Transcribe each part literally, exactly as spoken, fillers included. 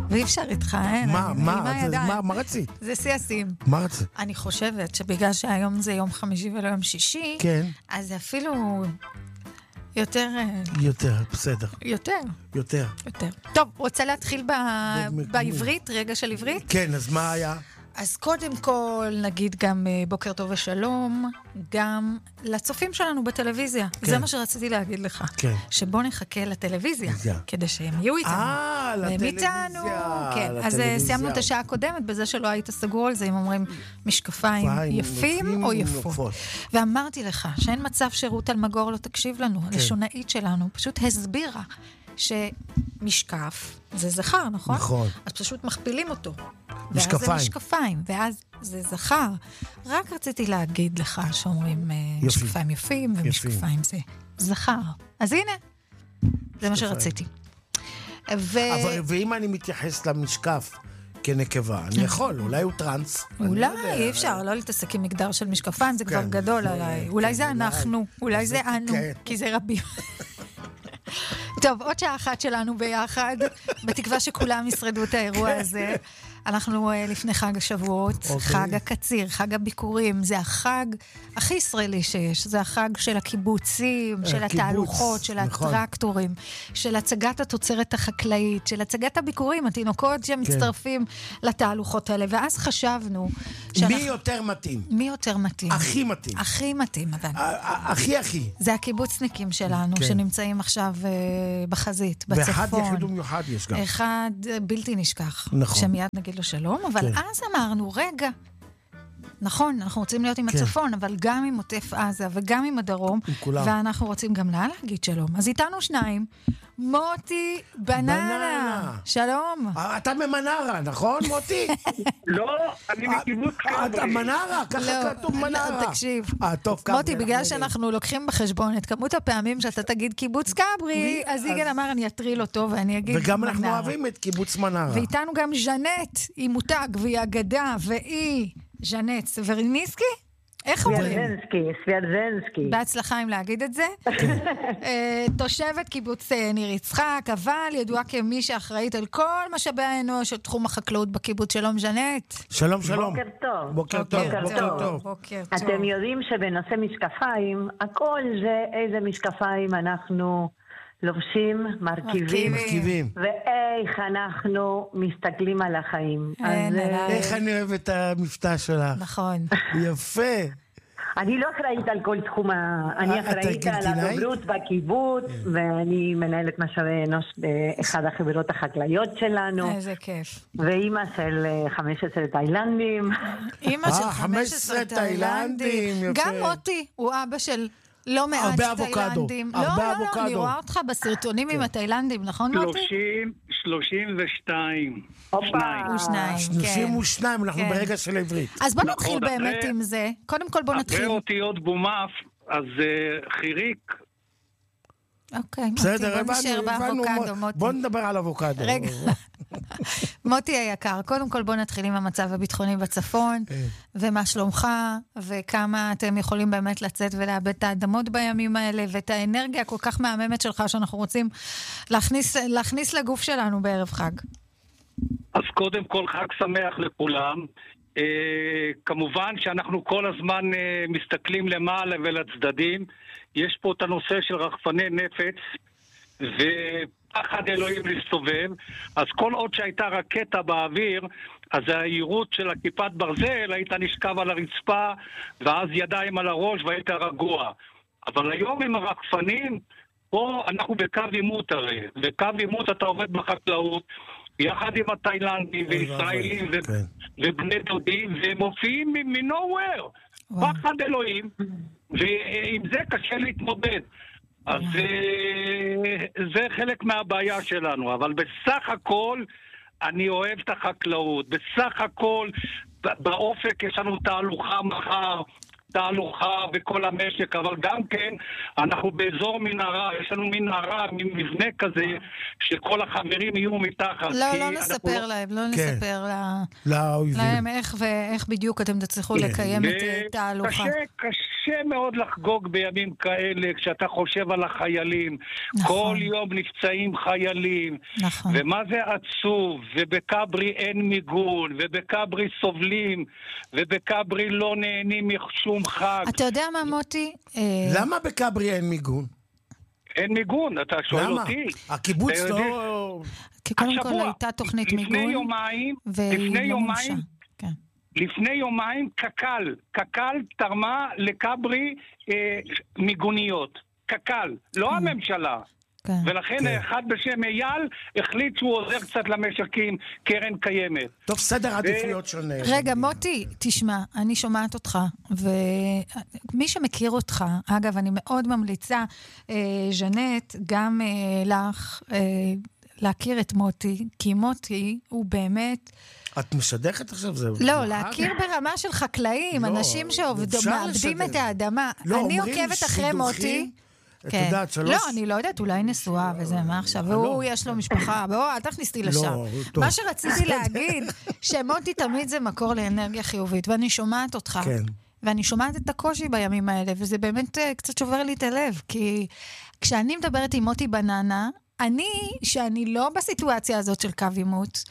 ואי אפשר איתך, אין. מה, אני- מה, עם זה- הידיים. מה, מה רצית? זה סייסים. מה רצית? אני חושבת שבגלל שהיום זה יום חמישי ולא יום שישי, כן. אז זה אפילו יותר, אה, יותר, בסדר. יותר, יותר. יותר. טוב, רוצה להתחיל ב- במקומי. בעברית, רגע של עברית? כן, אז מה היה? אז קודם כל נגיד גם אה, בוקר טוב ושלום, גם לצופים שלנו בטלוויזיה. כן. זה מה שרציתי להגיד לך. כן. שבוא נחכה לטלוויזיה, טלוויזיה. כדי שהם יהיו איתנו. אה, והם לטלוויזיה. איתנו. כן, אז לטלוויזיה. אה, סיימנו את השעה הקודמת בזה שלא היית סגור על זה, אם אומרים משקפיים משקפיים יפים יפים או או יפות. יפות. ואמרתי לך שאין מצב שרות אלמגור לא תקשיב לנו, כן. הלשונאית שלנו פשוט הסבירה שמשקף זה זכר, נכון? נכון. אז פשוט מכפילים אותו. ואז משקפיים. זה משקפיים, ואז זה זכר. רק רציתי להגיד לך שאומרים אה, יפים. משקפיים יפים, ומשקפיים זה זכר. אז הנה, זה מה שרציתי. ו... אבל, ואם אני מתייחס למשקף כנקבה, אני יכול, אולי הוא טרנס. אני לא אולי יודע. אי אפשר לא להתעסק עם מגדר של משקפיים, זה כבר כן, גדול זה- עליי. כן, אולי זה אולי. אנחנו, אולי זה זה- אנו, כן. כי זה רבים. טוב, עוד שעה אחת שלנו ביחד, בתקווה שכולם ישרדו את האירוע הזה. אנחנו אה, לפני חג השבועות, אוקיי. חג הקציר, חג הביקורים, זה החג הכי ישראלי שיש, זה החג של הקיבוצים, של הקיבוץ, התהלוכות, של נכון. הטרקטורים, של הצגת התוצרת החקלאית, של הצגת הביקורים, התינוקות שמצטרפים לתהלוכות האלה, ואז חשבנו מי יותר מתאים? מי יותר מתאים? הכי מתאים. הכי מתאים, אבל. ה- ה- הכי הכי. זה הקיבוצניקים שלנו, כן. שנמצאים עכשיו אה, בחזית, ואחד בצפון. יחיד ומיוחד יש גם. אחד אה, בלתי נשכח. נכון. שמיד נגיד לו שלום, אבל כן. אז אמרנו, רגע, נכון, אנחנו רוצים להיות עם כן. הצפון, אבל גם עם עוטף עזה וגם עם הדרום, עם כולם. ואנחנו רוצים גם לה להגיד שלום. אז איתנו שניים, מוטי בננה. בננה. שלום. אה, אתה ממנרה, נכון, מוטי? לא, אני מקיבוץ אה, אתה כברי. מנרה, ככה לא, כתוב לא, מנרה. תקשיב. אה, טוב, כברי, מוטי, אנחנו בגלל יודעים. שאנחנו לוקחים בחשבון את כמות הפעמים שאתה תגיד קיבוץ כברי, אז יגאל אמר אני אטריל אותו ואני אגיד וגם אנחנו מנרה. אוהבים את קיבוץ מנרה. ואיתנו גם ז'נט, היא מותג והיא אגדה, והיא ז'נט סברניסקי? איך אומרים? סוויאדזנסקי, סוויאדזנסקי. בהצלחה אם להגיד את זה. אה, תושבת קיבוץ אה, ניר יצחק, אבל ידועה כמי שאחראית על כל משאבי האנוש של תחום החקלאות בקיבוץ. שלום ז'נט. שלום, שלום. בוקר טוב. בוקר טוב, בוקר בוקר טוב. טוב. בוקר טוב. אתם יודעים שבנושא משקפיים, הכל זה איזה משקפיים אנחנו לובשים, מרכיבים, מרכיבים. מרכיבים. ואיך אנחנו מסתכלים על החיים. אין אז, אה, עליי. איך אני אוהב את המבטא שלך. נכון. יפה. אני לא אחראית על כל תחום, ה- אה, אני את אחראית על ארגנטינאית? הדוברות בקיבוץ, ואני מנהלת משאבי אנוש באחד החברות החקלאיות שלנו, איזה כיף. ואימא של אה, חמש עשרה תאילנדים. אימא אה, של חמש חמש עשרה עשרה תאילנדים. תאילנדים, יפה. גם מוטי הוא אבא של לא מעט הרבה אבוקדו. תאילנדים. לא, הרבה לא, לא, אבוקדו. אני רואה אותך בסרטונים עם התאילנדים, נכון מוטי? שלושים, שלושים ושתיים. הופה. שניים. ושניים, שלושים כן. ושניים, אנחנו כן. ברגע של עברית. אז בוא נכון, נתחיל אחרי- באמת עם זה. קודם כל בוא אחרי נתחיל. אותיות בומף, אז uh, חיריק, אוקיי, מוטי, בסדר, בוא הבנו, נשאר הבנו. באבוקדו, מוטי. בוא נדבר על אבוקדו. רגע. מוטי היקר, קודם כל בוא נתחיל עם המצב הביטחוני בצפון, ומה שלומך, וכמה אתם יכולים באמת לצאת ולאבד את האדמות בימים האלה, ואת האנרגיה הכל כך מהממת שלך, שאנחנו רוצים להכניס, להכניס לגוף שלנו בערב חג. אז קודם כל חג שמח לכולם. Uh, כמובן שאנחנו כל הזמן uh, מסתכלים למעלה ולצדדים. יש פה את הנושא של רחפני נפץ, ופחד אלוהים להסתובב. אז כל עוד שהייתה רקטה באוויר, אז העירות של הכיפת ברזל, היית נשכב על הרצפה, ואז ידיים על הראש והיית רגוע. אבל היום עם הרחפנים, פה אנחנו בקו עימות הרי. בקו עימות אתה עובד בחקלאות, יחד עם התאילנדים וישראלים ו- כן. ובני דודים, והם מופיעים מ-nowhere. וואו. פחד אלוהים, ועם זה קשה להתמודד. אז אה, זה חלק מהבעיה שלנו, אבל בסך הכל אני אוהב את החקלאות. בסך הכל באופק יש לנו תהלוכה מחר, תהלוכה בכל המשק, אבל גם כן אנחנו באזור מנהרה, יש לנו מנהרה, מבנה כזה שכל החברים יהיו מתחת. לא, כי לא אנחנו נספר להם, לא כן. נספר לה- לאויבים. להם איך ואיך בדיוק אתם תצליחו לקיים את אה, תהלוכה. קשה, קשה, קשה מאוד לחגוג בימים כאלה, כשאתה חושב על החיילים. נכון. כל יום נפצעים חיילים. נכון. ומה זה עצוב, ובקברי אין מיגון, ובקברי סובלים, ובקברי לא נהנים משום חג. אתה יודע מה, מוטי? למה בקברי אין מיגון? אין מיגון, אתה שואל למה? אותי. הקיבוץ אתה יודע- לא... כי קודם כל השבוע, הייתה תוכנית לפני מיגון, יומיים, והיא לפני לא יומיים, מומשה. כן. לפני יומיים קק"ל, קק"ל תרמה לקברי אה, מיגוניות. קק"ל, לא הממשלה. כן. ולכן כן. אחד בשם אייל החליט שהוא עוזר קצת למשקים, קרן קיימת. טוב, סדר עדיפויות שונה. רגע, מוטי, תשמע, אני שומעת אותך, ומי שמכיר אותך, אגב, אני מאוד ממליצה, אה, ז'נט, גם אה, לך, אה, להכיר את מוטי, כי מוטי הוא באמת... את משדכת עכשיו? זה... לא, להכיר ברמה של חקלאים, לא, אנשים שעובדים, אפשר מאבדים לשדר. את האדמה. לא, אני אומרים עוקבת אחרי מוטי. שידוכים, את כן. יודעת, שלוש... לא, אני לא יודעת, אולי נשואה וזה, מה עכשיו? לא. והוא, יש לו משפחה, בוא, אל תכניס אותי לשם. לא, טוב. מה שרציתי להגיד, שמוטי תמיד זה מקור לאנרגיה חיובית, ואני שומעת אותך. כן. ואני שומעת את הקושי בימים האלה, וזה באמת uh, קצת שובר לי את הלב, כי כשאני מדברת עם מוטי בננה, אני, שאני לא בסיטואציה הזאת של קו עימות,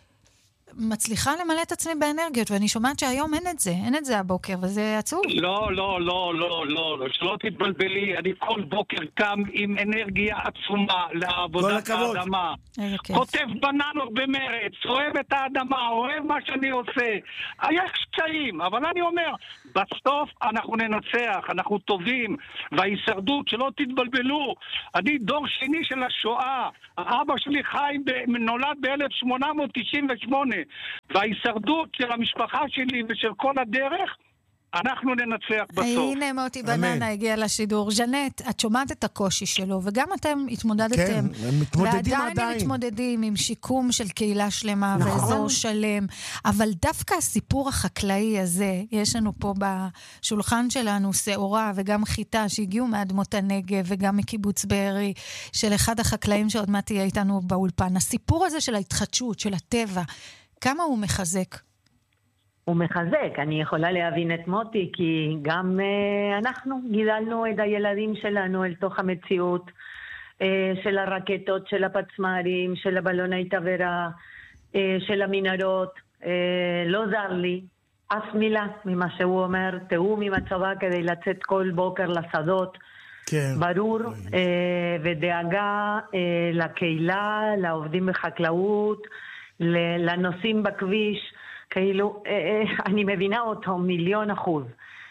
מצליחה למלא את עצמי באנרגיות, ואני שומעת שהיום אין את זה, אין את זה הבוקר, וזה עצוב. לא, לא, לא, לא, לא, לא, שלא תתבלבלי, אני כל בוקר קם עם אנרגיה עצומה לעבודת האדמה. איזה כיף. כותב בננות במרץ, אוהב את האדמה, אוהב מה שאני עושה. יש קשיים, אבל אני אומר, בסוף אנחנו ננצח, אנחנו טובים, וההישרדות, שלא תתבלבלו. אני דור שני של השואה, האבא שלי חי, ב- נולד ב-אלף שמונה מאות תשעים ושמונה, וההישרדות של המשפחה שלי ושל כל הדרך, אנחנו ננצח בסוף. הנה מוטי בננה הגיע לשידור. ז'נט, את שומעת את הקושי שלו, וגם אתם התמודדתם. כן, הם מתמודדים ועדיין עדיין. הם מתמודדים עם שיקום של קהילה שלמה נכון. ואזור שלם. אבל דווקא הסיפור החקלאי הזה, יש לנו פה בשולחן שלנו שעורה וגם חיטה שהגיעו מאדמות הנגב וגם מקיבוץ בארי, של אחד החקלאים שעוד מעט תהיה איתנו באולפן. הסיפור הזה של ההתחדשות, של הטבע, כמה הוא מחזק? הוא מחזק, אני יכולה להבין את מוטי, כי גם uh, אנחנו גידלנו את הילדים שלנו אל תוך המציאות uh, של הרקטות, של הפצמרים, של הבלוני תברה, uh, של המנהרות. Uh, לא זר לי אף מילה ממה שהוא אומר, תאום עם הצבא כדי לצאת כל בוקר לשדות, כן. ברור, uh, ודאגה uh, לקהילה, לעובדים בחקלאות, לנוסעים בכביש, כאילו, אני מבינה אותו מיליון אחוז.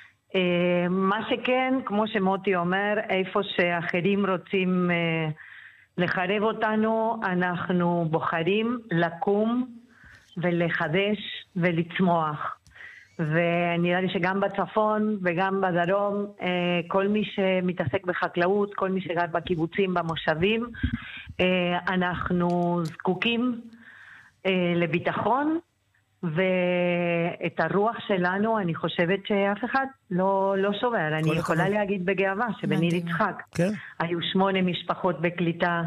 מה שכן, כמו שמוטי אומר, איפה שאחרים רוצים לחרב אותנו, אנחנו בוחרים לקום ולחדש ולצמוח. ונראה לי שגם בצפון וגם בדרום, כל מי שמתעסק בחקלאות, כל מי שגר בקיבוצים, במושבים, אנחנו זקוקים לביטחון, ואת הרוח שלנו אני חושבת שאף אחד לא, לא שובר. אני יכולה הכבוד. להגיד בגאווה שבניר יצחק כן. היו שמונה משפחות בקליטה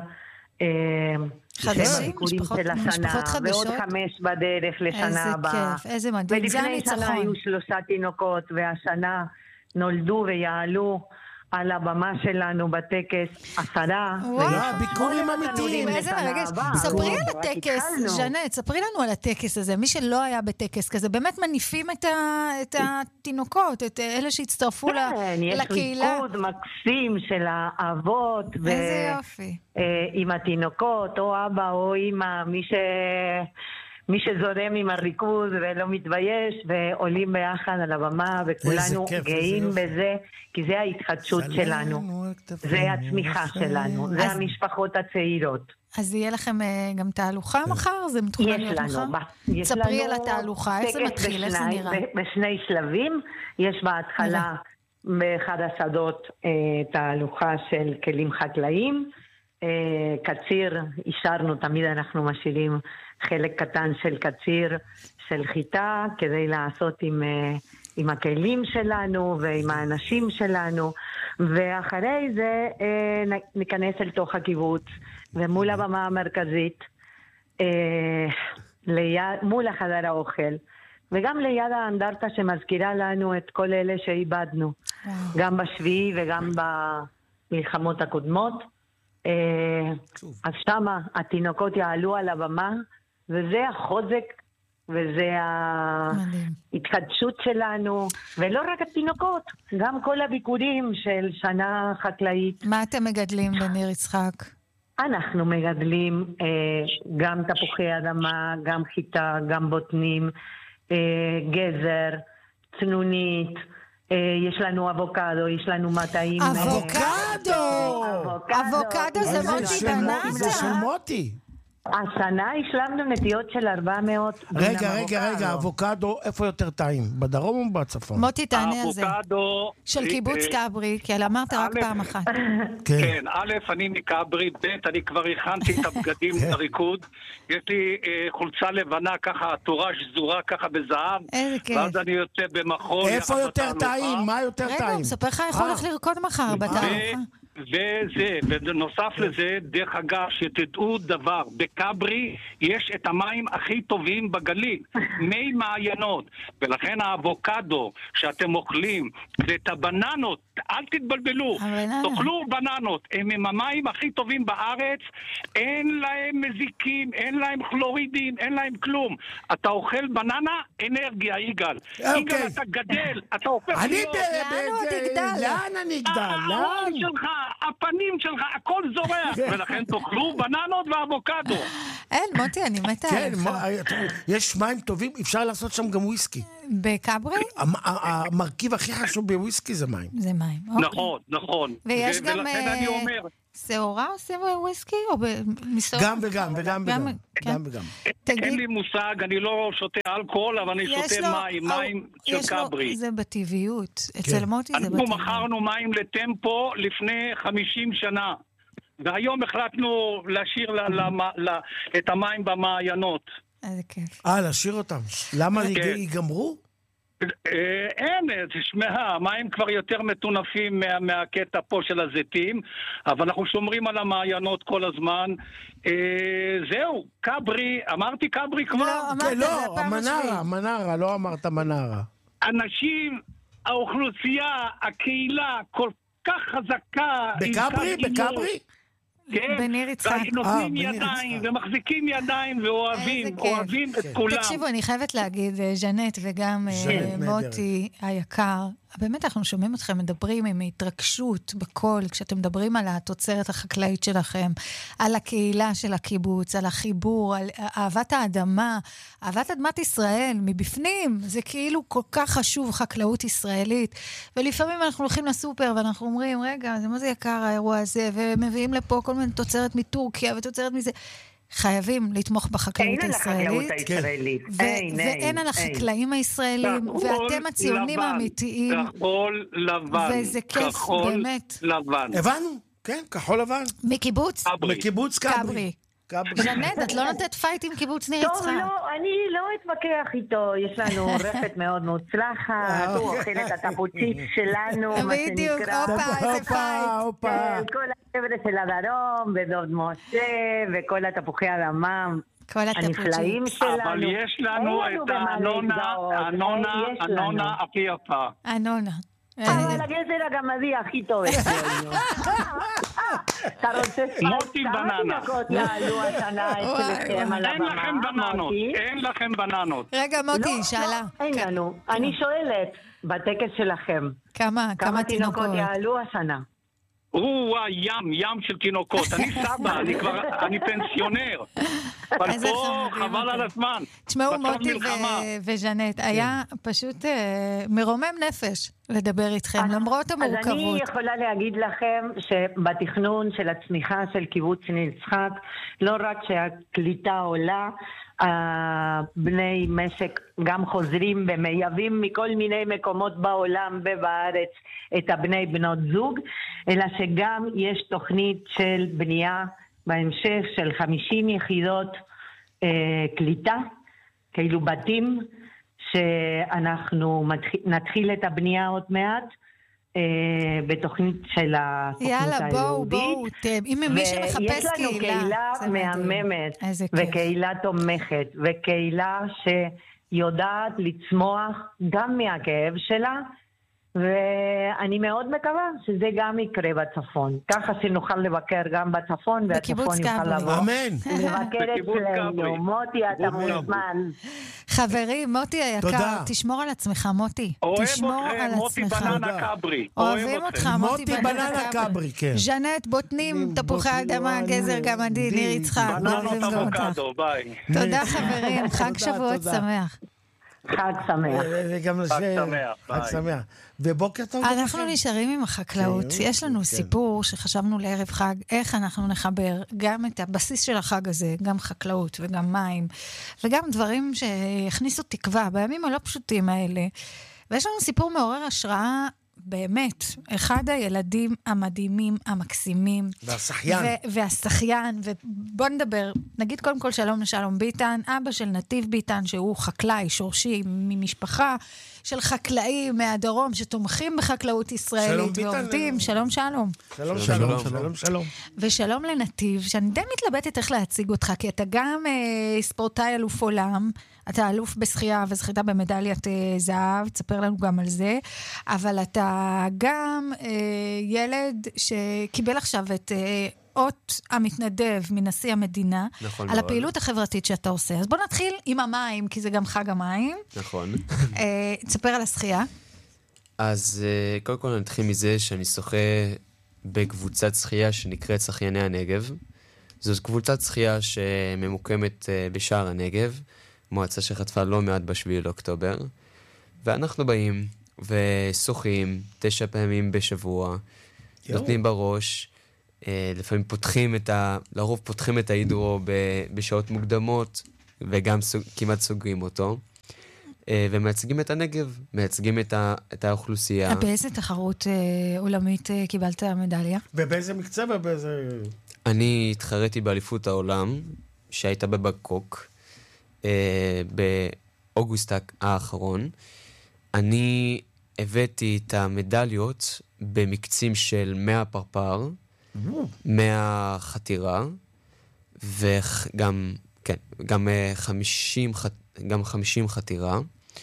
חדשים, משפחות, משפחות חדשות, ועוד חמש בדרך לשנה הבאה. איזה כיף, איזה מדהים, זה הניצחון. ולפני שנה היו שלושה תינוקות, והשנה נולדו ויעלו על הבמה שלנו בטקס עשרה. וואו, ביקורים אמיתיים. איזה מרגש. ספרי על הטקס, ז'נט, ספרי לנו על הטקס הזה. מי שלא היה בטקס כזה, באמת מניפים את התינוקות, את אלה שהצטרפו לקהילה. כן, יש ריקוד מקסים של האבות. איזה יופי. עם התינוקות, או אבא או אמא, מי ש... מי שזורם עם הריכוז ולא מתבייש, ועולים ביחד על הבמה, וכולנו גאים בזה, כי זה ההתחדשות שלנו, זה הצמיחה שלנו, זה המשפחות הצעירות. אז יהיה לכם גם תהלוכה מחר? זה מתוכנן להיות מחר? ספרי על התהלוכה, איך זה מתחיל, איך זה נראה? בשני שלבים, יש בהתחלה באחד השדות תהלוכה של כלים חקלאיים, קציר, אישרנו, תמיד אנחנו משאירים חלק קטן של קציר של חיטה, כדי לעשות עם, עם הכלים שלנו ועם האנשים שלנו, ואחרי זה ניכנס אל תוך הקיבוץ, ומול הבמה המרכזית, ליד, מול החדר האוכל, וגם ליד האנדרטה שמזכירה לנו את כל אלה שאיבדנו, גם בשביעי וגם במלחמות הקודמות. אז שמה התינוקות יעלו על הבמה, וזה החוזק, וזה ההתחדשות שלנו, ולא רק התינוקות, גם כל הביקורים של שנה חקלאית. מה אתם מגדלים בניר יצחק? אנחנו מגדלים אה, גם תפוחי אדמה, גם חיטה, גם בוטנים, אה, גזר, צנונית, אה, יש לנו אבוקדו, יש לנו מטעים. אבוקדו! אבוקדו זה מוטי בנתה. זה של מוטי. השנה השלמנו נטיות של ארבע מאות. רגע, רגע, רגע, אבוקדו, איפה יותר טעים? בדרום או בצפון? מוטי, תענה על זה. אבוקדו... של קיבוץ כברי, כי אמרת רק פעם אחת. כן, א', אני מכברי, ב', אני כבר הכנתי את הבגדים לריקוד. יש לי חולצה לבנה ככה, תורה שזורה ככה בזהב. איזה כיף. ואז אני יוצא במחול. איפה יותר טעים? מה יותר טעים? רגע, מספר לך איך הולך לרקוד מחר בתהלוכה. וזה, ונוסף לזה, דרך אגב, שתדעו דבר, בקברי יש את המים הכי טובים בגליל, מי מעיינות, ולכן האבוקדו שאתם אוכלים, ואת הבננות, אל תתבלבלו, תאכלו בננות, הם עם המים הכי טובים בארץ, אין להם מזיקים, אין להם כלורידים, אין להם כלום. אתה אוכל בננה, אנרגיה, יגאל. יגאל, אתה גדל, אתה הופך להיות... לאן אני אגדל? לאן שלך? הפנים שלך, הכל זורח, ולכן תאכלו בננות ואבוקדו. אין, מוטי, אני מתה עליך. יש מים טובים, אפשר לעשות שם גם וויסקי. בקברי? המרכיב הכי חשוב בוויסקי זה מים. זה מים. נכון, נכון. ויש גם שעורה עושים וויסקי? גם וגם, וגם וגם. גם וגם. אין לי מושג, אני לא שותה אלכוהול, אבל אני שותה מים, מים של קברי. זה בטבעיות. אצל מוטי זה בטבעיות. אנחנו מכרנו מים לטמפו לפני חמישים שנה. והיום החלטנו להשאיר את המים במעיינות. איזה כיף. אה, להשאיר אותם. למה ייגמרו? אין, תשמע, המים כבר יותר מטונפים מהקטע פה של הזיתים, אבל אנחנו שומרים על המעיינות כל הזמן. זהו, קברי, אמרתי קברי כבר? לא, אמרת, לא, המנרה, המנרה, לא אמרת מנרה. אנשים, האוכלוסייה, הקהילה, כל כך חזקה. בקברי? בקברי? כן, בניר יצחק. ונותנים ידיים, ומחזיקים ידיים, ואוהבים, אוהבים את כולם. תקשיבו, אני חייבת להגיד, ז'נט וגם מוטי היקר, באמת אנחנו שומעים אתכם מדברים עם התרגשות בכל, כשאתם מדברים על התוצרת החקלאית שלכם, על הקהילה של הקיבוץ, על החיבור, על אהבת האדמה, אהבת אדמת ישראל, מבפנים, זה כאילו כל כך חשוב, חקלאות ישראלית, ולפעמים אנחנו הולכים לסופר ואנחנו אומרים, רגע, זה מה זה יקר האירוע הזה, ומביאים לפה כל מיני תוצרת מטורקיה ותוצרת מזה, חייבים לתמוך בחקלאות הישראלית, ואין על החקלאים הישראלים, ואתם הציונים האמיתיים, כחול לבן, וזה כיף, באמת. לבן. הבנו, כן, כחול לבן. מקיבוץ? מקיבוץ קברי. ז'נט, את לא נותנת פייט עם קיבוץ ניר יצחק. טוב, לא, אני לא אתווכח איתו, יש לנו רפת מאוד מוצלחת, הוא אוכל את הטפוצית שלנו, מה שנקרא. בדיוק, הופה, איזה פייט. כל החבר'ה של הדרום, ודוד משה, וכל התפוחי אדמה הנפלאים שלנו. אבל יש לנו את האנונה, האנונה, האנונה הכי יפה. האנונה. אבל הגזר הגמדי הכי טוב אצלנו. אתה רוצה מוטי בננה. יעלו השנה אצלכם על אין לכם בננות, אין לכם בננות. רגע, מוטי, שאלה. אין לנו. אני שואלת, בטקס שלכם, כמה תינוקות יעלו השנה? הוא ים, ים של תינוקות. אני סבא, אני כבר, אני פנסיונר. אבל פה חבל על הזמן. תשמעו, מוטי וז'נט, היה פשוט מרומם נפש לדבר איתכם, למרות המורכבות. אז אני יכולה להגיד לכם שבתכנון של הצמיחה של קיבוץ ניר יצחק, לא רק שהקליטה עולה, בני משק גם חוזרים ומייבאים מכל מיני מקומות בעולם ובארץ את הבני בנות זוג, אלא שגם יש תוכנית של בנייה בהמשך של חמישים יחידות אה, קליטה, כאילו בתים, שאנחנו מתח... נתחיל את הבנייה עוד מעט, בתוכנית של התוכנית יאללה, היהודית. בואו, בואו, אם מי שמחפש קהילה. יש לנו קהילה מהממת, וקהילה תומכת, וקהילה יודעת לצמוח גם מהכאב שלה, ואני מאוד מקווה שזה גם יקרה בצפון. ככה שנוכל לבקר גם בצפון, והצפון יוכל לבוא. אמן. לבקר אצלנו. מוטי, אתה מוזמן. חברים, מוטי היקר, תשמור על עצמך, מוטי. תשמור על עצמך. מוטי בננה קברי. אוהבים אותך, מוטי בננה קברי. ז'נט, בוטנים, תפוחי אדמה, גזר גמדי, ניר יצחק. בננות אבוקדו, ביי. תודה חברים, חג שבועות שמח. חג שמח. חג שמח. ובוקר טוב. אנחנו נשארים עם החקלאות. יש לנו סיפור שחשבנו לערב חג, איך אנחנו נחבר גם את הבסיס של החג הזה, גם חקלאות וגם מים, וגם דברים שהכניסו תקווה בימים הלא פשוטים האלה. ויש לנו סיפור מעורר השראה, באמת, אחד הילדים המדהימים, המקסימים. והשחיין. ו- והשחיין, ובוא נדבר, נגיד קודם כל שלום לשלום ביטן, אבא של נתיב ביטן, שהוא חקלאי, שורשי, ממשפחה של חקלאים מהדרום, שתומכים בחקלאות ישראלית, ועובדים, שלום שלום. שלום שלום, שלום שלום. ושלום לנתיב, שאני די מתלבטת איך להציג אותך, כי אתה גם אה, ספורטאי אלוף עולם, אתה אלוף בשחייה וזכיתה במדליית אה, זהב, תספר לנו גם על זה, אבל אתה גם אה, ילד שקיבל עכשיו את אה, אות המתנדב מנשיא המדינה, נכון על מאוד. הפעילות החברתית שאתה עושה. אז בוא נתחיל עם המים, כי זה גם חג המים. נכון. אה, תספר על השחייה. אז אה, קודם כל נתחיל מזה שאני שוחה בקבוצת שחייה שנקראת שחייני הנגב. זאת קבוצת שחייה שממוקמת אה, בשער הנגב, מועצה שחטפה לא מעט בשביעי לאוקטובר, ואנחנו באים ושוחים תשע פעמים בשבוע, יו. נותנים בראש, אה, לפעמים פותחים את ה... לרוב פותחים את ההידרו ב, בשעות מוקדמות, וגם סוג, כמעט סוגרים אותו, אה, ומייצגים את הנגב, מייצגים את, ה, את האוכלוסייה. באיזה תחרות אה, עולמית אה, קיבלת מדליה? ובאיזה מקצה ובאיזה... אני התחרתי באליפות העולם, שהייתה בבקוק, באוגוסט האחרון. אני הבאתי את המדליות במקצים של מאה פרפר, מאה חתירה, וגם, כן, גם חמישים, גם חמישים חתירה,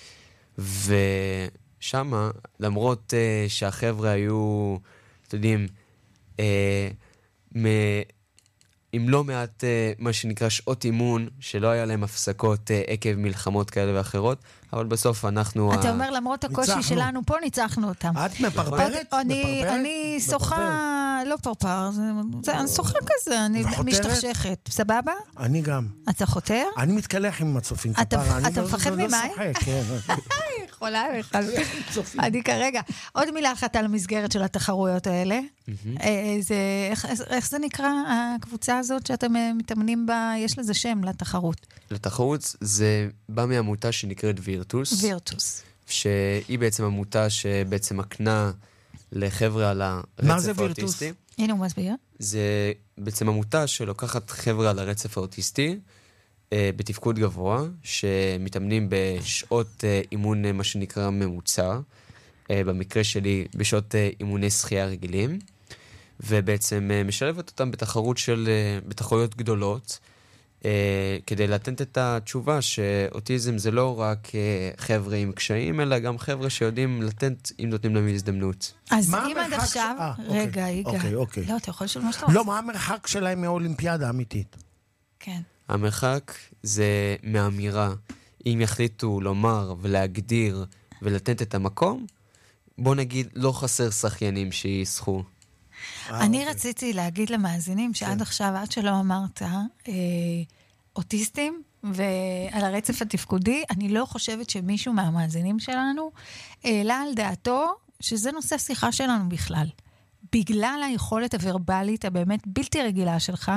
ושמה, למרות uh, שהחבר'ה היו, אתם יודעים, uh, מ... עם לא מעט, uh, מה שנקרא, שעות אימון, שלא היה להם הפסקות uh, עקב מלחמות כאלה ואחרות, אבל בסוף אנחנו... אתה אומר, למרות הקושי שלנו, פה ניצחנו אותם. את מפרפרת? אני שוחה, לא פרפר, אני שוחה כזה, אני משתכשכת. סבבה? אני גם. אתה חותר? אני מתקלח עם הצופים. אתה מפחד ממי? יכולה, אני כרגע. עוד מילה אחת על המסגרת של התחרויות האלה. איך זה נקרא, הקבוצה הזאת שאתם מתאמנים בה, יש לזה שם לתחרות? לתחרות זה בא מעמותה שנקראת וירטוס. וירטוס. שהיא בעצם עמותה שבעצם מקנה לחבר'ה על הרצף האוטיסטי. הנה הוא מסביר. זה בעצם עמותה שלוקחת חבר'ה על הרצף האוטיסטי, אה, בתפקוד גבוה, שמתאמנים בשעות אה, אימון, מה שנקרא ממוצע, אה, במקרה שלי בשעות אה, אימוני שחייה רגילים, ובעצם אה, משלבת אותם בתחרות של, אה, בתחרויות גדולות, Uh, כדי לתת את התשובה שאוטיזם זה לא רק uh, חבר'ה עם קשיים, אלא גם חבר'ה שיודעים לתת אם נותנים להם הזדמנות. אז אם עד עכשיו... ש... 아, רגע, אוקיי, יגע. אוקיי, אוקיי. לא, אתה יכול לשאול מה שאתה רוצה. לא, מה המרחק שלהם מהאולימפיאדה האמיתית? כן. המרחק זה מהאמירה. אם יחליטו לומר ולהגדיר ולתת את המקום, בוא נגיד, לא חסר שחיינים שישחו. אני רציתי להגיד למאזינים שעד עכשיו, עד שלא אמרת, אוטיסטים ועל הרצף התפקודי, אני לא חושבת שמישהו מהמאזינים שלנו העלה על דעתו שזה נושא שיחה שלנו בכלל. בגלל היכולת הוורבלית הבאמת בלתי רגילה שלך,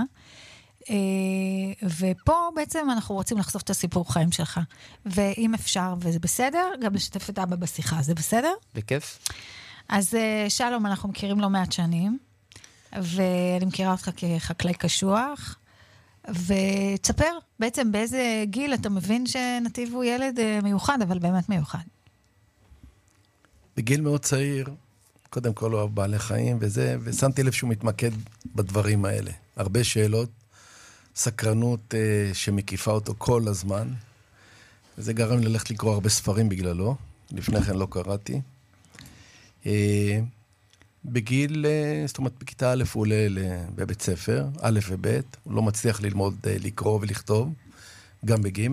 ופה בעצם אנחנו רוצים לחשוף את הסיפור חיים שלך. ואם אפשר, וזה בסדר, גם לשתף את אבא בשיחה, זה בסדר? בכיף. אז שלום, אנחנו מכירים לא מעט שנים, ואני מכירה אותך כחקלאי קשוח, ותספר בעצם באיזה גיל אתה מבין שנתיב הוא ילד מיוחד, אבל באמת מיוחד. בגיל מאוד צעיר, קודם כל הוא אוהב בעלי חיים וזה, ושמתי לב שהוא מתמקד בדברים האלה. הרבה שאלות, סקרנות uh, שמקיפה אותו כל הזמן, זה גרם לי ללכת לקרוא הרבה ספרים בגללו. לפני כן לא קראתי. בגיל, זאת אומרת, בכיתה א' הוא עולה בבית ספר, א' וב', הוא לא מצליח ללמוד לקרוא ולכתוב, גם בג'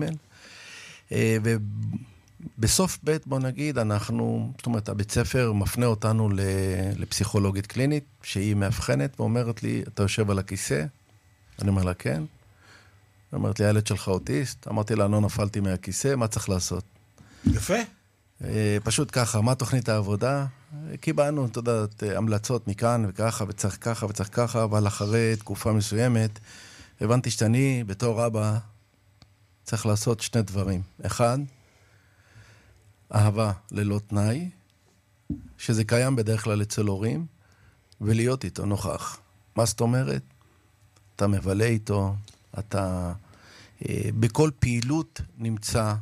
ובסוף ב', בוא נגיד, אנחנו, זאת אומרת, הבית ספר מפנה אותנו לפסיכולוגית קלינית, שהיא מאבחנת ואומרת לי, אתה יושב על הכיסא? אני אומר לה, כן. היא אומרת לי, הילד שלך אוטיסט? אמרתי לה, לא נפלתי מהכיסא, מה צריך לעשות? יפה. פשוט ככה, מה תוכנית העבודה? קיבלנו, אתה יודעת, המלצות מכאן וככה, וצריך ככה וצריך ככה, אבל אחרי תקופה מסוימת, הבנתי שאני, בתור אבא, צריך לעשות שני דברים. אחד, אהבה ללא תנאי, שזה קיים בדרך כלל אצל הורים, ולהיות איתו נוכח. מה זאת אומרת? אתה מבלה איתו, אתה בכל פעילות נמצא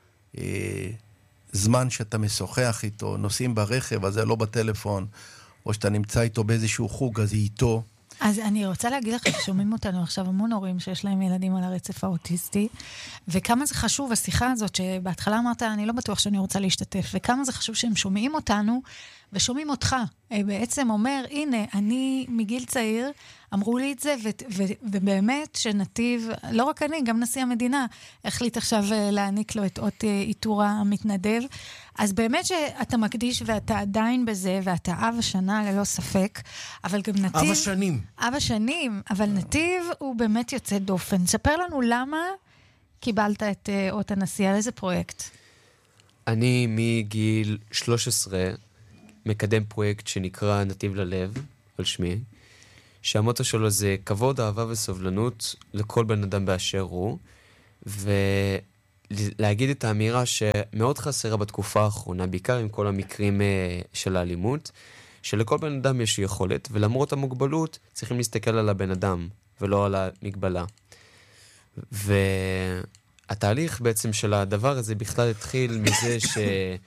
זמן שאתה משוחח איתו, נוסעים ברכב, אז זה לא בטלפון, או שאתה נמצא איתו באיזשהו חוג, אז היא איתו. אז אני רוצה להגיד לך ששומעים אותנו עכשיו המון הורים שיש להם ילדים על הרצף האוטיסטי, וכמה זה חשוב, השיחה הזאת שבהתחלה אמרת, אני לא בטוח שאני רוצה להשתתף, וכמה זה חשוב שהם שומעים אותנו, ושומעים אותך. בעצם אומר, הנה, אני מגיל צעיר, אמרו לי את זה, ו- ו- ובאמת שנתיב, לא רק אני, גם נשיא המדינה, החליט עכשיו להעניק לו את אות איתור המתנדב. אז באמת שאתה מקדיש ואתה עדיין בזה, ואתה אב השנה ללא ספק, אבל גם נתיב... אב השנים. אב השנים, אבל נתיב הוא באמת יוצא דופן. ספר לנו למה קיבלת את אות הנשיא, על איזה פרויקט? אני מגיל שלוש עשרה מקדם פרויקט שנקרא נתיב ללב, על שמי, שהמוטו שלו זה כבוד, אהבה וסובלנות לכל בן אדם באשר הוא, ולהגיד את האמירה שמאוד חסרה בתקופה האחרונה, בעיקר עם כל המקרים של האלימות, שלכל בן אדם יש יכולת, ולמרות המוגבלות צריכים להסתכל על הבן אדם, ולא על המגבלה. והתהליך בעצם של הדבר הזה בכלל התחיל מזה ש...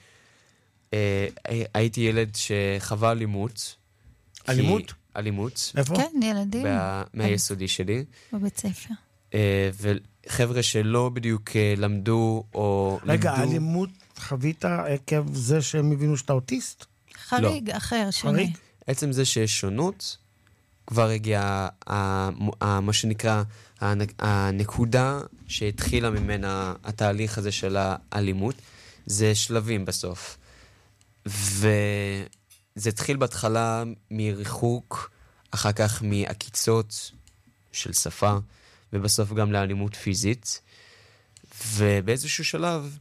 הייתי ילד שחווה אלימות. אלימות? אלימות. איפה? כן, ילדים. מהיסודי שלי. בבית ספר. וחבר'ה שלא בדיוק למדו או לימדו. רגע, אלימות חווית עקב זה שהם הבינו שאתה אוטיסט? חריג, אחר, שונה. חריג? עצם זה שיש שונות, כבר הגיע מה שנקרא הנקודה שהתחילה ממנה התהליך הזה של האלימות. זה שלבים בסוף. וזה התחיל בהתחלה מריחוק, אחר כך מעקיצות של שפה, ובסוף גם לאלימות פיזית. ובאיזשהו שלב,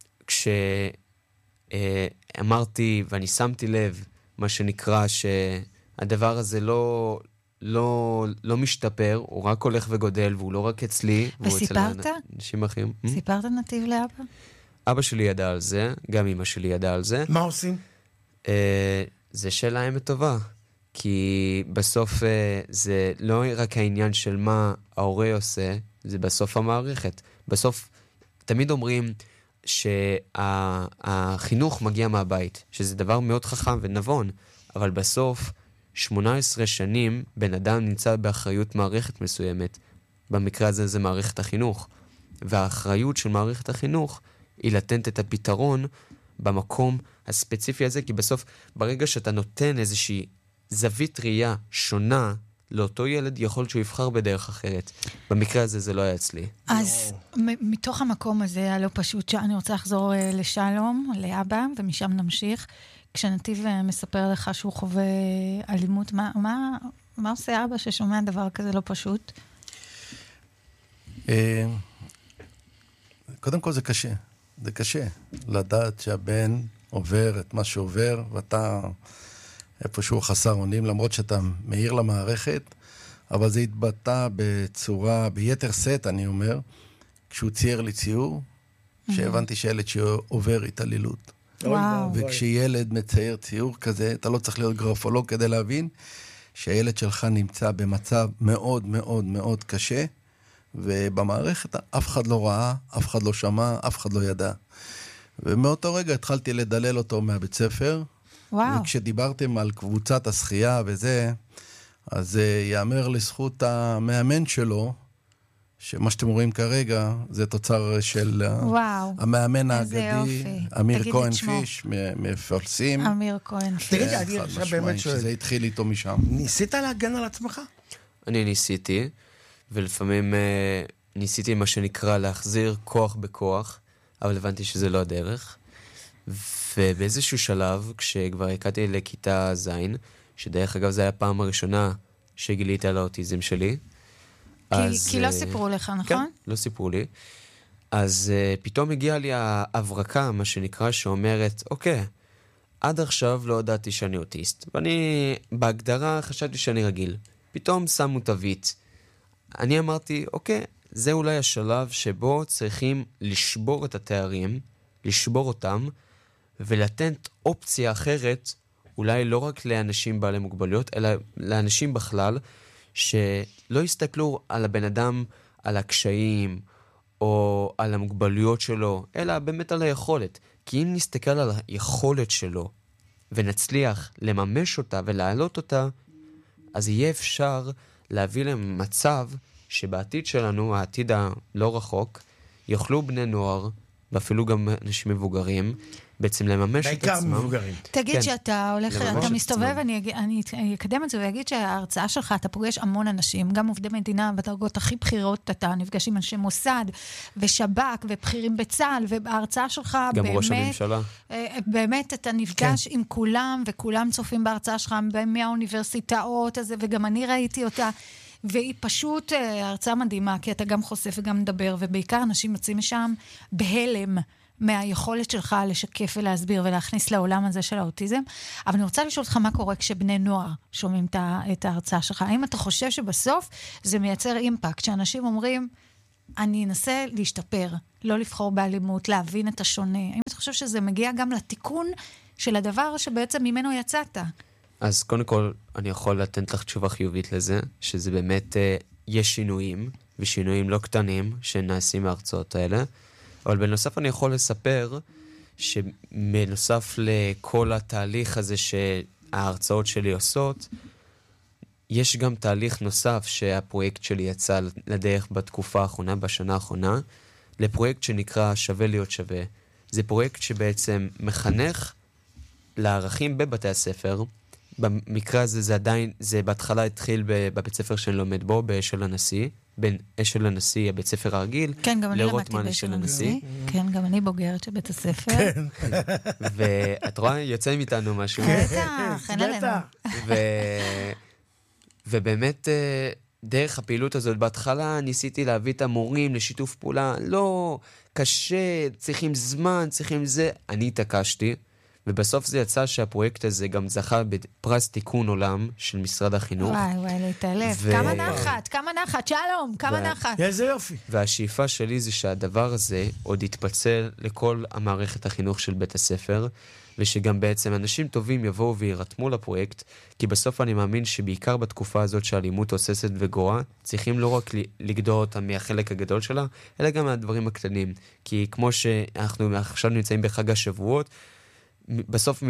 כשאמרתי ואני שמתי לב, מה שנקרא שהדבר הזה לא, לא, לא משתפר, הוא רק הולך וגודל, והוא לא רק אצלי. וסיפרת? אנשים אחרים. סיפרת נתיב לאבא? אבא שלי ידע על זה, גם אמא שלי ידע על זה. מה עושים? אה, זה שאלה האמת טובה, כי בסוף אה, זה לא רק העניין של מה ההורה עושה, זה בסוף המערכת. בסוף תמיד אומרים שהחינוך מגיע מהבית, שזה דבר מאוד חכם ונבון, אבל בסוף שמונה עשרה שנים בן אדם נמצא באחריות מערכת מסוימת. במקרה הזה זה מערכת החינוך. והאחריות של מערכת החינוך היא לתת את הפתרון במקום הספציפי הזה, כי בסוף ברגע שאתה נותן איזושהי זווית ראייה שונה לאותו ילד, יכול שהוא יבחר בדרך אחרת. במקרה הזה זה לא היה אצלי. אז מתוך המקום הזה הלא פשוט, שאני רוצה לחזור לשלום, לאבא, ומשם נמשיך. כשנתיב מספר לך שהוא חווה אלימות, מה, מה, מה עושה אבא ששומע דבר כזה לא פשוט? קודם כל זה קשה. זה קשה לדעת שהבן עובר את מה שעובר, ואתה איפשהו חסר אונים, למרות שאתה מהיר למערכת, אבל זה התבטא בצורה, ביתר סט, אני אומר, כשהוא צייר לי ציור, שהבנתי שילד שעובר התעללות. וואו. וכשילד מצייר ציור כזה, אתה לא צריך להיות גרפולוג כדי להבין שהילד שלך נמצא במצב מאוד מאוד מאוד קשה, ובמערכת אף אחד לא ראה, אף אחד לא שמע, אף אחד לא ידע. ומאותו רגע התחלתי לדלל אותו מהבית ספר. וואו. וכשדיברתם על קבוצת השחייה וזה, אז יאמר לזכות המאמן שלו, שמה שאתם רואים כרגע, זה תוצר של וואו, המאמן האגדי, אמיר כהן פיש, מפרסים. אמיר כהן פיש. תגיד, אני עכשיו באמת שואל. שזה התחיל איתו משם. ניסית להגן על עצמך? אני ניסיתי, ולפעמים uh, ניסיתי מה שנקרא להחזיר כוח בכוח, אבל הבנתי שזה לא הדרך. ובאיזשהו שלב, כשכבר הקעתי לכיתה זין, שדרך אגב זה היה הפעם הראשונה שגיליתי על האוטיזם שלי. כי, אז, כי לא סיפרו לך, נכון? כן, לא סיפרו לי. אז uh, פתאום הגיעה לי ההברקה, מה שנקרא, שאומרת, אוקיי, עד עכשיו לא ידעתי שאני אוטיסט, ואני בהגדרה חשבתי שאני רגיל. פתאום שמו תווית. אני אמרתי, אוקיי, זה אולי השלב שבו צריכים לשבור את התארים, לשבור אותם, ולתת אופציה אחרת, אולי לא רק לאנשים בעלי מוגבלויות, אלא לאנשים בכלל, שלא יסתכלו על הבן אדם, על הקשיים, או על המוגבלויות שלו, אלא באמת על היכולת. כי אם נסתכל על היכולת שלו, ונצליח לממש אותה ולהעלות אותה, אז יהיה אפשר להביא למצב שבעתיד שלנו, העתיד הלא רחוק, יוכלו בני נוער, ואפילו גם אנשים מבוגרים, בעצם לממש את עצמם. בעיקר מבוגרים. תגיד כן. שאתה הולך, אתה מסתובב, אני, אני, אני אקדם את זה ויגיד שההרצאה שלך, אתה פוגש המון אנשים, גם עובדי מדינה בדרגות הכי בכירות, אתה נפגש עם אנשי מוסד ושב"כ ובכירים בצה"ל, וההרצאה שלך גם באמת, ראש הממשלה. באמת אתה נפגש כן. עם כולם, וכולם צופים בהרצאה שלך מהאוניברסיטאות הזה, וגם אני ראיתי אותה, והיא פשוט הרצאה מדהימה, כי אתה גם חושף וגם מדבר, ובעיקר אנשים יוצאים משם בהלם, מהיכולת שלך לשקף ולהסביר ולהכניס לעולם הזה של האוטיזם. אבל אני רוצה לשאול אותך מה קורה כשבני נוער שומעים את ההרצאה שלך. האם אתה חושב שבסוף זה מייצר אימפקט, שאנשים אומרים, אני אנסה להשתפר, לא לבחור באלימות, להבין את השונה. האם אתה חושב שזה מגיע גם לתיקון של הדבר שבעצם ממנו יצאת? אז קודם כל, אני יכול לתת לך תשובה חיובית לזה, שזה באמת, אה, יש שינויים, ושינויים לא קטנים שנעשים מההרצאות האלה. אבל בנוסף אני יכול לספר שבנוסף לכל התהליך הזה שההרצאות שלי עושות, יש גם תהליך נוסף שהפרויקט שלי יצא לדרך בתקופה האחרונה, בשנה האחרונה, לפרויקט שנקרא שווה להיות שווה. זה פרויקט שבעצם מחנך לערכים בבתי הספר. במקרה הזה זה עדיין, זה בהתחלה התחיל בבית ספר שאני לומד בו, באשל הנשיא, בין אשל הנשיא, הבית ספר הרגיל, כן, גם אני למדתי באשל הנשיא. כן, גם אני בוגרת של בית הספר. כן. ואת רואה, יוצא מאיתנו משהו. בטח, אין עלינו. ובאמת, דרך הפעילות הזאת, בהתחלה ניסיתי להביא את המורים לשיתוף פעולה, לא, קשה, צריכים זמן, צריכים זה. אני התעקשתי, ובסוף זה יצא שהפרויקט הזה גם זכה בפרס תיקון עולם של משרד החינוך. וואי, וואי, להתעלף. ו... כמה נחת, כמה נחת, שלום, כמה ו... נחת. איזה יופי. והשאיפה שלי זה שהדבר הזה עוד יתפצל לכל המערכת החינוך של בית הספר, ושגם בעצם אנשים טובים יבואו וירתמו לפרויקט, כי בסוף אני מאמין שבעיקר בתקופה הזאת שהאלימות עוססת וגואה, צריכים לא רק לגדור אותה מהחלק הגדול שלה, אלא גם מהדברים הקטנים. כי כמו שאנחנו עכשיו נמצאים בחג השבועות, בסוף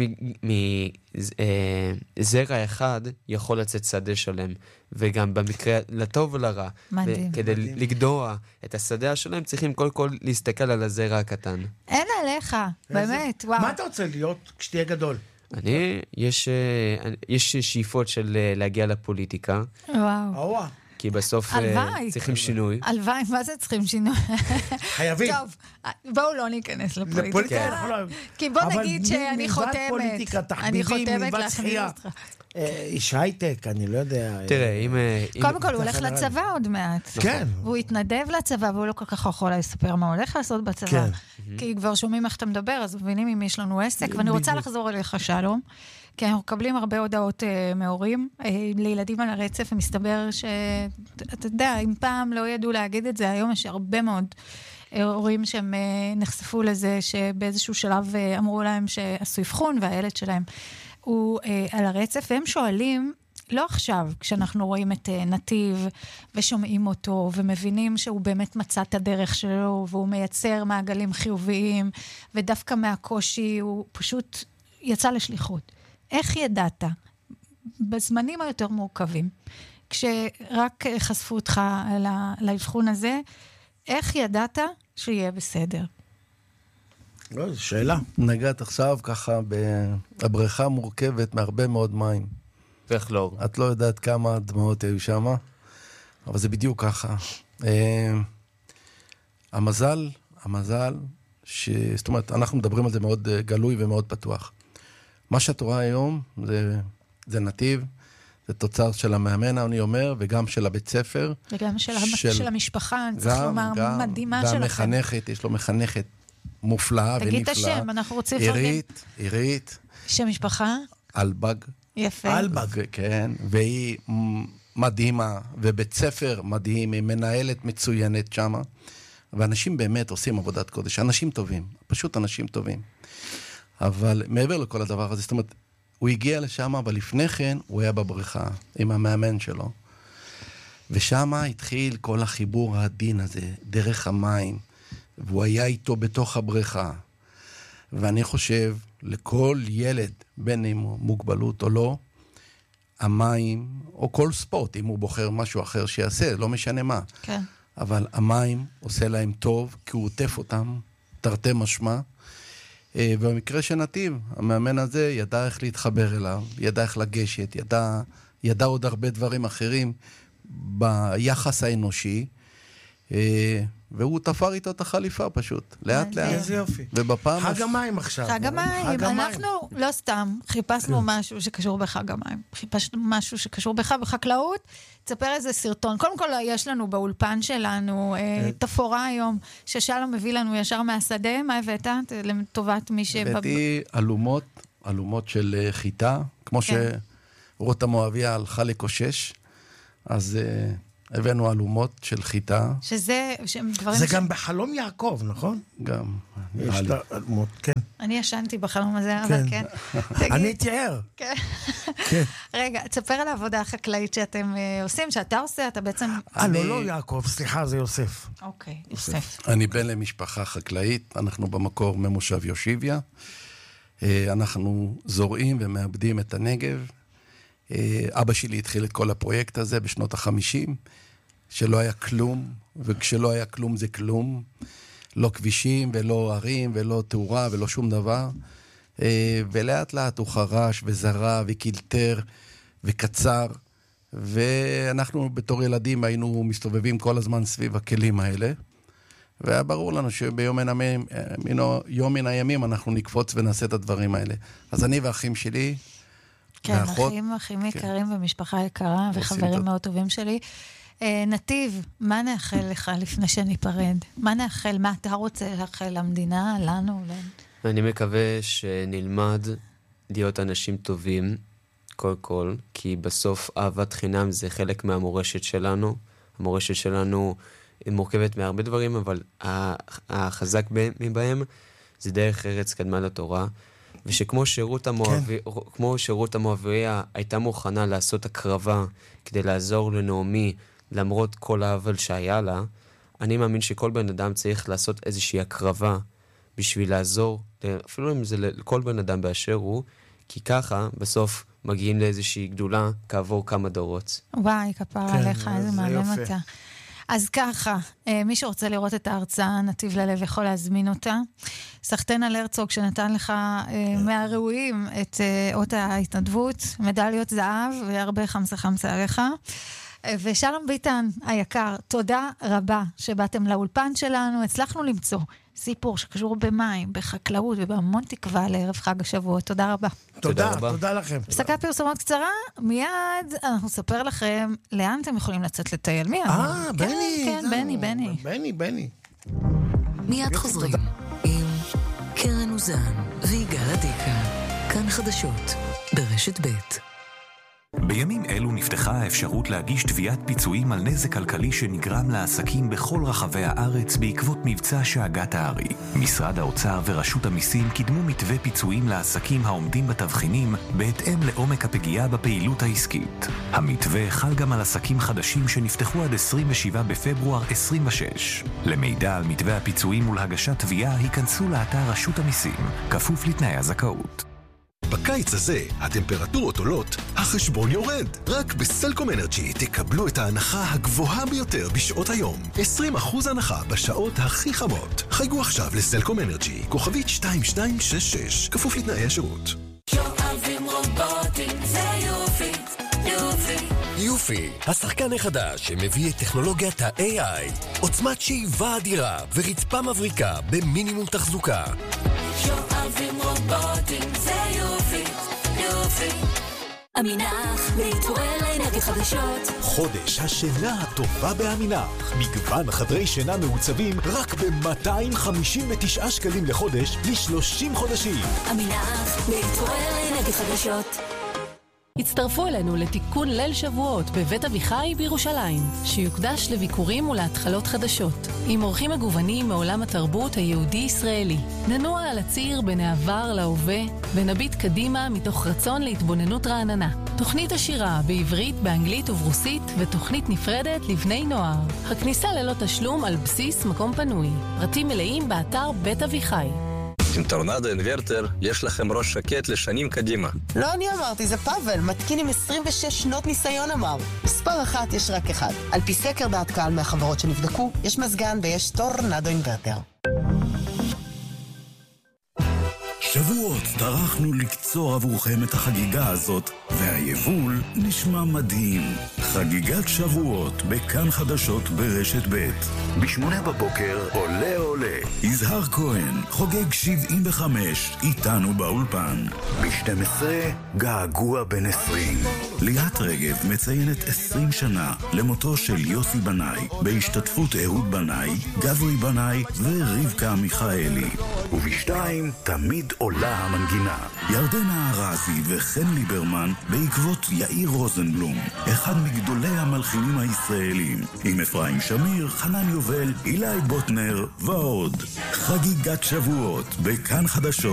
מזרע אחד יכול לצאת שדה שלם, וגם במקרה לטוב ולרע. מדהים. כדי לגדוע את השדה השלם, צריכים כל כל להסתכל על הזרע הקטן. אין עליך, באמת, וואו. מה אתה רוצה להיות כשתהיה גדול? אני, יש, יש שאיפות של להגיע לפוליטיקה. וואו. כי בסוף צריכים שינוי. הלוואי, מה זה צריכים שינוי? חייבים. טוב, בואו לא ניכנס לפוליטיקה. לפוליטיקה אנחנו לא... כי בוא נגיד שאני חותמת. אבל מלבד פוליטיקה, תחביבים, מלבד שחייה. איש הייטק, אני לא יודע. תראה, אם... קודם כל, הוא הולך לצבא עוד מעט. כן. והוא התנדב לצבא, והוא לא כל כך יכול לספר מה הוא הולך לעשות בצבא. כן. כי כבר שומעים איך אתה מדבר, אז מבינים אם יש לנו עסק. ואני רוצה לחזור אליך, שלום. כי אנחנו מקבלים הרבה הודעות uh, מהורים, uh, לילדים על הרצף, ומסתבר שאתה יודע, אם פעם לא ידעו להגיד את זה, היום יש הרבה מאוד uh, הורים שהם uh, נחשפו לזה, שבאיזשהו שלב uh, אמרו להם שעשו אבחון, והילד שלהם הוא uh, על הרצף, והם שואלים, לא עכשיו, כשאנחנו רואים את uh, נתיב, ושומעים אותו, ומבינים שהוא באמת מצא את הדרך שלו, והוא מייצר מעגלים חיוביים, ודווקא מהקושי הוא פשוט יצא לשליחות. איך ידעת, בזמנים היותר מורכבים, כשרק חשפו אותך לאבחון הזה, איך ידעת שיהיה בסדר? לא, זו שאלה. נגעת עכשיו ככה, הבריכה מורכבת מהרבה מאוד מים. וכלור. את לא יודעת כמה דמעות היו שם, אבל זה בדיוק ככה. המזל, המזל, ש... זאת אומרת, אנחנו מדברים על זה מאוד גלוי ומאוד פתוח. מה שאת רואה היום, זה, זה נתיב, זה תוצר של המאמן, אני אומר, וגם של הבית ספר. וגם של, של... של המשפחה, אני צריך לומר, מדהימה שלכם. והמחנכת, יש לו מחנכת מופלאה ונפלאה. תגיד את השם, אנחנו רוצים לפרגן. עירית, עירית. שם משפחה? אלבג. יפה. אלבג. כן, והיא מדהימה, ובית ספר מדהים, היא מנהלת מצוינת שמה. ואנשים באמת עושים עבודת קודש, אנשים טובים, פשוט אנשים טובים. אבל מעבר לכל הדבר הזה, זאת אומרת, הוא הגיע לשם, אבל לפני כן הוא היה בבריכה עם המאמן שלו. ושם התחיל כל החיבור העדין הזה, דרך המים, והוא היה איתו בתוך הבריכה. ואני חושב, לכל ילד, בין אם הוא מוגבלות או לא, המים, או כל ספורט, אם הוא בוחר משהו אחר שיעשה, לא משנה מה. כן. אבל המים עושה להם טוב, כי הוא עוטף אותם, תרתי משמע. ובמקרה של נתיב, המאמן הזה ידע איך להתחבר אליו, ידע איך לגשת, ידע, ידע עוד הרבה דברים אחרים ביחס האנושי, והוא תפר איתו את החליפה פשוט, לאט לאט. איזה יופי. ובפעם... חג המים עכשיו. חג המים, אנחנו לא סתם חיפשנו משהו שקשור בחג המים, חיפשנו משהו שקשור בך בחקלאות, תספר איזה סרטון. קודם כל יש לנו באולפן שלנו תפורה היום, ששלום מביא לנו ישר מהשדה, מה הבאת? לטובת מי ש... הבאתי אלומות, אלומות של חיטה, כמו שרותה מואביה הלכה לקושש, אז... הבאנו אלומות של חיטה. שזה... זה גם בחלום יעקב, נכון? גם. יש את האלומות, כן. אני ישנתי בחלום הזה, אבל כן. אני תיאר. כן. רגע, תספר על העבודה החקלאית שאתם עושים, שאתה עושה, אתה בעצם... אה, לא, לא יעקב, סליחה, זה יוסף. אוקיי, יוסף. אני בן למשפחה חקלאית, אנחנו במקור ממושב יושיביה. אנחנו זורעים ומאבדים את הנגב. אבא שלי התחיל את כל הפרויקט הזה בשנות החמישים, שלא היה כלום, וכשלא היה כלום זה כלום. לא כבישים ולא ערים ולא תאורה ולא שום דבר. ולאט לאט הוא חרש וזרע וקילטר וקצר, ואנחנו בתור ילדים היינו מסתובבים כל הזמן סביב הכלים האלה, והיה ברור לנו שביום מן הימים, יום מן הימים אנחנו נקפוץ ונעשה את הדברים האלה. אז אני והאחים שלי, כן, אחים, אחים יקרים ומשפחה יקרה וחברים מאוד טובים שלי. נתיב, מה נאחל לך לפני שניפרד? מה נאחל? מה אתה רוצה לאחל למדינה, לנו? אני מקווה שנלמד להיות אנשים טובים, כל כל, כי בסוף אהבת חינם זה חלק מהמורשת שלנו. המורשת שלנו מורכבת מהרבה דברים, אבל החזק מבהם זה דרך ארץ קדמה לתורה. ושכמו שירות המואבי, כן. כמו שירות המואביה הייתה מוכנה לעשות הקרבה כדי לעזור לנעמי למרות כל העוול שהיה לה, אני מאמין שכל בן אדם צריך לעשות איזושהי הקרבה בשביל לעזור, אפילו אם זה לכל בן אדם באשר הוא, כי ככה בסוף מגיעים לאיזושהי גדולה כעבור כמה דורות. וואי, כפר כן, עליך, איזה מעלם אתה. אז ככה, מי שרוצה לראות את ההרצאה, נתיב ללב יכול להזמין אותה. סחטן על הרצוג שנתן לך מהראויים את אות ההתנדבות, מדליות זהב והרבה חמסה חמסה עליך. ושלום ביטן היקר, תודה רבה שבאתם לאולפן שלנו. הצלחנו למצוא סיפור שקשור במים, בחקלאות ובהמון תקווה לערב חג השבוע. תודה רבה. תודה, תודה לכם. הפסקת פרסומות קצרה, מיד אנחנו נספר לכם לאן אתם יכולים לצאת לטייל. מיד. אה, בני. כן, בני, בני. בני, בני. מיד חוזרים עם קרן אוזן ויגאל עדיקה. כאן חדשות ברשת ב'. בימים אלו נפתחה האפשרות להגיש תביעת פיצויים על נזק כלכלי שנגרם לעסקים בכל רחבי הארץ בעקבות מבצע שאגת הארי. משרד האוצר ורשות המיסים קידמו מתווה פיצויים לעסקים העומדים בתבחינים בהתאם לעומק הפגיעה בפעילות העסקית. המתווה חל גם על עסקים חדשים שנפתחו עד עשרים ושבעה בפברואר עשרים ושש. למידע על מתווה הפיצויים ולהגשת תביעה היכנסו לאתר רשות המיסים, כפוף לתנאי הזכאות. בקיץ הזה הטמפרטורות עולות, החשבון יורד. רק בסלקום אנרג'י תקבלו את ההנחה הגבוהה ביותר בשעות היום. עשרים אחוז הנחה בשעות הכי חמות. חייגו עכשיו לסלקום אנרג'י, כוכבית שתיים שתיים שש שש, כפוף לתנאי השירות. שואבים רובוטים, זה יופי, יופי. יופי, השחקן החדש שמביא את טכנולוגיית ה-איי איי, עוצמת שאיבה אדירה ורצפה מבריקה במינימום תחזוקה. שואבים רובוטים, זה יופי, יופי. עמינח, להתעורר לאנרגיות חדשות. חודש השינה הטובה בעמינח. מגוון חדרי שינה מעוצבים רק ב-מאתיים חמישים ותשעה שקלים לחודש ל-שלושים חודשים. עמינח, להתעורר לאנרגיות חדשות. הצטרפו אלינו לתיקון ליל שבועות בבית אביחי בירושלים, שיוקדש לביקורים ולהתחלות חדשות, עם אורחים מגוונים מעולם התרבות היהודי-ישראלי. ננוע על הציר בין העבר להווה, ונביט קדימה מתוך רצון להתבוננות רעננה. תוכנית השירה בעברית, באנגלית וברוסית, ותוכנית נפרדת לבני נוער. הכניסה ללא תשלום על בסיס מקום פנוי. פרטים מלאים באתר בית אביחי. עם טורנדו אינברטר יש לכם ראש שקט לשנים קדימה. לא אני אמרתי, זה פאבל, מתקין עם עשרים ושש שנות ניסיון אמר. מספר אחת יש רק אחד. על פי סקר דעת קהל מהחברות שנבדקו, יש מזגן ויש טורנדו אינברטר. שבועות טרחנו לקצור עבורכם את החגיגה הזאת, והיבול נשמע מדהים. חגיגת שבועות בכאן חדשות ברשת ב'. בשמונה בבוקר עולה עולה. יזהר כהן חוגג שבעים וחמש איתנו באולפן. ב-שתים עשרה געגוע בן עשרים. ליאת רגב מציינת עשרים שנה למותו של יוסי בנאי, בהשתתפות אהוד בנאי, גברי בנאי ורבקה מיכאלי. ובשתיים תמיד עולה המנגינה. ירדנה ארזי וחן ליברמן בעקבות יאיר רוזנבלום, אחד מגדולי המלחינים הישראלים, עם אפרים שמיר, חנן יובל, אילי בוטנר ועוד. חגיגת שבועות בכאן חדשות